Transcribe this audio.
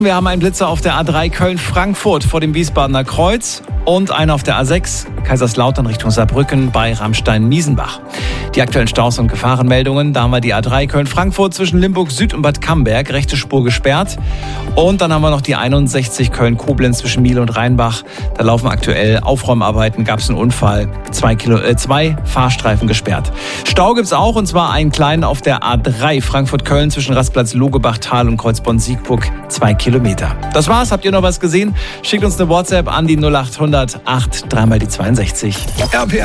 Wir haben einen Blitzer auf der A3 Köln-Frankfurt vor dem Wiesbadener Kreuz und einen auf der A6 Kaiserslautern Richtung Saarbrücken bei Ramstein-Miesenbach. Die aktuellen Staus und Gefahrenmeldungen, da haben wir die A3 Köln-Frankfurt zwischen Limburg Süd und Bad Camberg, rechte Spur gesperrt. Und dann haben wir noch die 61 Köln-Koblenz zwischen Miele und Rheinbach. Da laufen aktuell Aufräumarbeiten, gab es einen Unfall, 2 Fahrstreifen gesperrt. Stau gibt's auch, und zwar einen kleinen auf der A3 Frankfurt-Köln zwischen Rastplatz Logebach-Tal und Kreuzborn-Siegburg, 2 Kilometer. Das war's, habt ihr noch was gesehen? Schickt uns eine WhatsApp an die 0800 8 3 mal die 62.